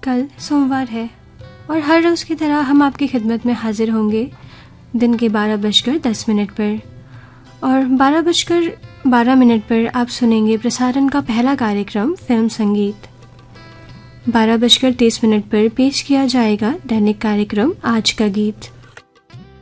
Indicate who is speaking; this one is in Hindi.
Speaker 1: कल सोमवार है और हर रोज़ की तरह हम आपकी खिदमत में हाजिर होंगे दिन के 12:10 पर। और 12:12 पर आप सुनेंगे प्रसारण का पहला कार्यक्रम फिल्म संगीत। 12:30 पर पेश किया जाएगा दैनिक कार्यक्रम आज का गीत।